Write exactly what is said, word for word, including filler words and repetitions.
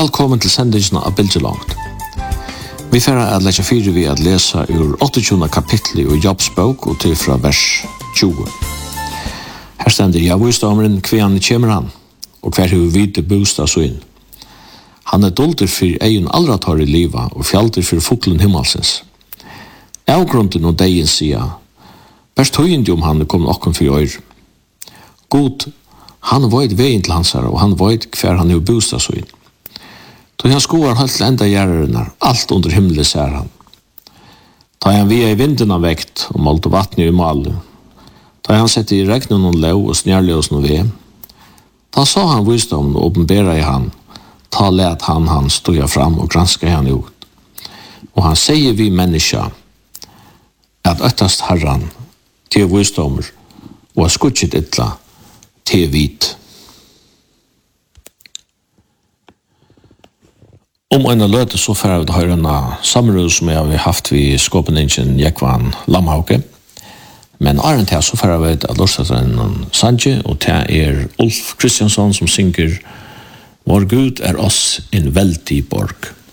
Velkommen til sendingen av Bilgelangt. Vi får at lese fire vi at lese ur åttiende kapitlet i Jobbsbok og til fra vers tjue. Her stender jeg visdomeren kvian kommer han, og hver hver vite bostad så inn. Han er dolder for egen allra tar i livet, og fjalter for fuklen himmelsens. Avgrunden og degen sier, bærs tøyende om han er kommet okken for øyre. God, han vet veien til hans her, og han vet hver han er bostad så inn. Da han skoar helt til enda gjerrerne, alt under himmelen ser han. Da han via i vinden av vekt, og malte vattnet i malet. Da han sette i regnen noen lov og snjærlig hos noe ved. Da sa han visdommen og åpenbæra i han, ta let han han stod fram og granska han ut. Og han sier vi menneska, at øttast herran til visdommer, og skutset ytla til vit. Om en løte så får vi høre en samråd som jeg har haft ved skåpeningen Jekvan Lamhauke. Men åren til så får vi at lortet en sanje, og det er Ulf Kristiansson som synger «Vår Gud er oss en veldig borg».